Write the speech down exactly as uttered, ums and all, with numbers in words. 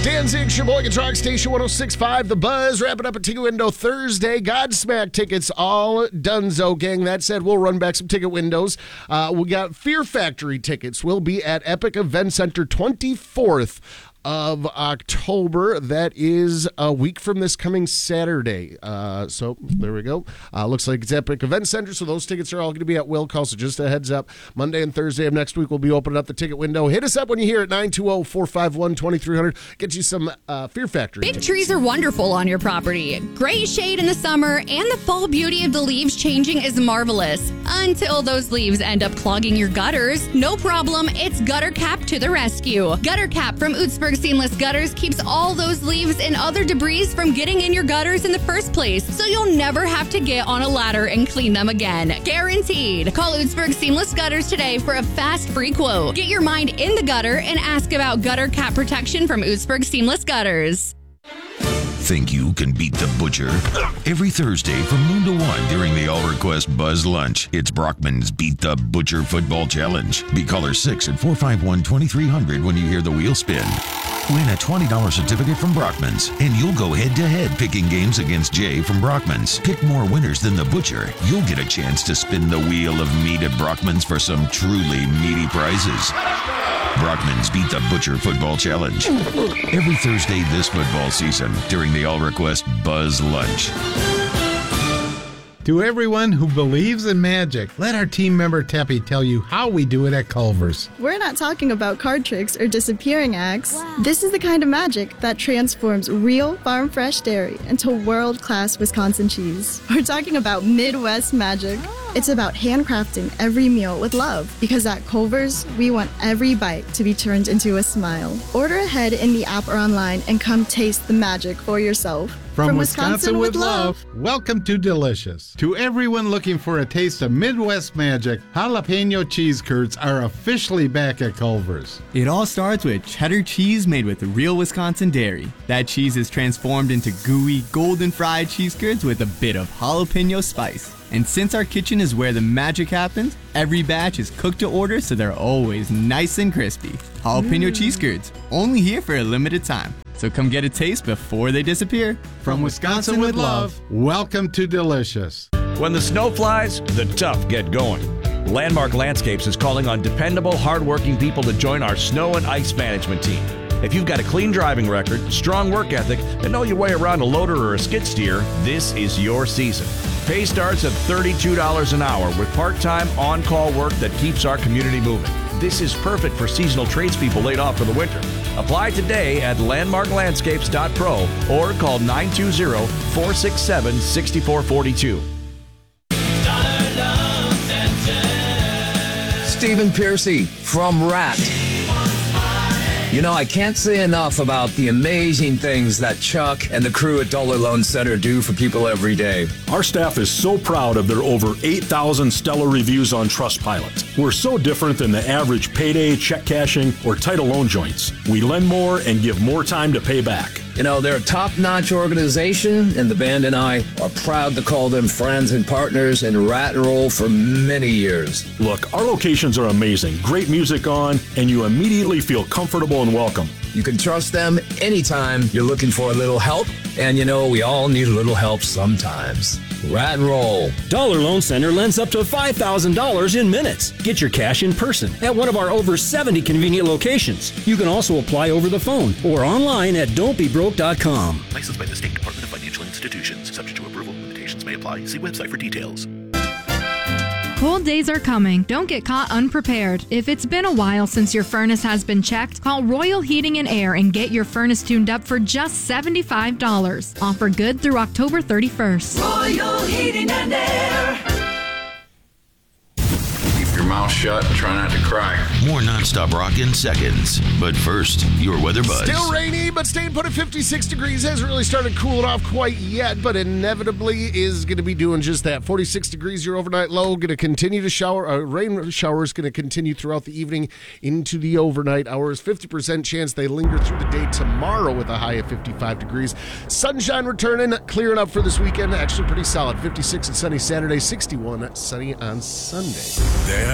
Danzig, Sheboygan Rock Station one oh six point five, The Buzz, wrapping up a ticket window Thursday. Godsmack tickets all donezo, gang. That said, we'll run back some ticket windows. Uh, we got Fear Factory tickets. We'll be at Epic Event Center twenty-fourth of October. That is a week from this coming Saturday. Uh, so there we go. Uh, looks like it's Epic Event Center, so those tickets are all going to be at will call. So just a heads up, Monday and Thursday of next week we'll be opening up the ticket window. Hit us up when you hear it, nine two zero, four five one, two three zero zero. Get you some uh, Fear Factory Big tickets. trees are wonderful on your property. Great shade in the summer, and the fall beauty of the leaves changing is marvelous. Until those leaves end up clogging your gutters. No problem, it's Gutter Cap to the rescue. Gutter Cap from Utzberg Seamless Gutters keeps all those leaves and other debris from getting in your gutters in the first place, so you'll never have to get on a ladder and clean them again. Guaranteed. Call Utzberg Seamless Gutters today for a fast free quote. Get your mind in the gutter and ask about Gutter Cap protection from Utzberg Seamless Gutters. Think you can beat the butcher? Every Thursday from noon to one during the All Request Buzz Lunch, it's Brockman's Beat the Butcher Football Challenge. Be caller six at four five one, two three zero zero when you hear the wheel spin. Win a twenty dollars certificate from Brockman's, and you'll go head-to-head picking games against Jay from Brockman's. Pick more winners than the butcher. You'll get a chance to spin the wheel of meat at Brockman's for some truly meaty prizes. Brockman's Beat the Butcher Football Challenge. Every Thursday this football season during the All Request Buzz Lunch. To everyone who believes in magic, let our team member Teppy tell you how we do it at Culver's. We're not talking about card tricks or disappearing acts. Wow. This is the kind of magic that transforms real farm-fresh dairy into world-class Wisconsin cheese. We're talking about Midwest magic. Oh. It's about handcrafting every meal with love, because at Culver's, we want every bite to be turned into a smile. Order ahead in the app or online and come taste the magic for yourself. From, From Wisconsin, Wisconsin with love, love, welcome to Delicious. To everyone looking for a taste of Midwest magic, jalapeno cheese curds are officially back at Culver's. It all starts with cheddar cheese made with real Wisconsin dairy. That cheese is transformed into gooey, golden fried cheese curds with a bit of jalapeno spice. And since our kitchen is where the magic happens, every batch is cooked to order so they're always nice and crispy. Jalapeno mm. cheese curds, only here for a limited time. So come get a taste before they disappear. From Wisconsin with love, welcome to Delicious. When the snow flies, the tough get going. Landmark Landscapes is calling on dependable, hardworking people to join our snow and ice management team. If you've got a clean driving record, strong work ethic, and know your way around a loader or a skid steer, this is your season. Pay starts at thirty-two dollars an hour with part-time, on-call work that keeps our community moving. This is perfect for seasonal tradespeople laid off for the winter. Apply today at landmark landscapes dot pro or call nine two zero, four six seven, six four four two. Stephen Piercy from Rat. You know, I can't say enough about the amazing things that Chuck and the crew at Dollar Loan Center do for people every day. Our staff is so proud of their over eight thousand stellar reviews on Trustpilot. We're so different than the average payday, check cashing, or title loan joints. We lend more and give more time to pay back. You know, they're a top-notch organization, and the band and I are proud to call them friends and partners in Rat and Roll for many years. Look, our locations are amazing. Great music on, and you immediately feel comfortable and welcome. You can trust them anytime you're looking for a little help, and you know, we all need a little help sometimes. Rat and Roll. Dollar Loan Center lends up to five thousand dollars in minutes. Get your cash in person at one of our over seventy convenient locations. You can also apply over the phone or online at don't be broke dot com. Licensed by the State Department of Financial Institutions. Subject to approval. Limitations may apply. See website for details. Cold days are coming. Don't get caught unprepared. If it's been a while since your furnace has been checked, call Royal Heating and Air and get your furnace tuned up for just seventy-five dollars. Offer good through October thirty-first. Royal Heating and Air. Keep your mouth shut and try not to cry. More nonstop rock in seconds. But first, your weather buzz. Still rainy, but staying put at fifty-six degrees. Hasn't really started cooling off quite yet, but inevitably is going to be doing just that. forty-six degrees, your overnight low. Going to continue to shower. Uh, rain showers going to continue throughout the evening into the overnight hours. fifty percent chance they linger through the day tomorrow with a high of fifty-five degrees. Sunshine returning, clearing up for this weekend. Actually pretty solid. fifty-six and sunny Saturday, sixty-one sunny on Sunday. There